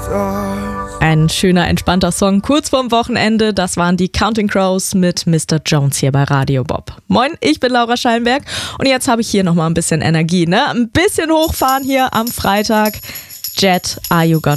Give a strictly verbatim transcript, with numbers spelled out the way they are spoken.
Ein schöner, entspannter Song kurz vorm Wochenende. Das waren die Counting Crows mit Mister Jones hier bei Radio Bob. Moin, ich bin Laura Schallenberg und jetzt habe ich hier nochmal ein bisschen Energie, ne? Ein bisschen hochfahren hier am Freitag. Jet, Are You Gonna